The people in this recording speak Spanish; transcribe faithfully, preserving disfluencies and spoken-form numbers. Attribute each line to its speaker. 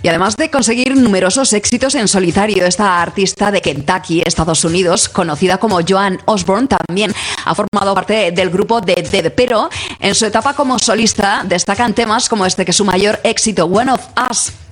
Speaker 1: Y además de conseguir numerosos éxitos en solitario, esta artista de Kentucky, Estados Unidos, conocida como Joan Osborne, también ha formado parte del grupo de Dead, pero en su etapa como solista destacan temas como este, que es su mayor éxito, One of Us.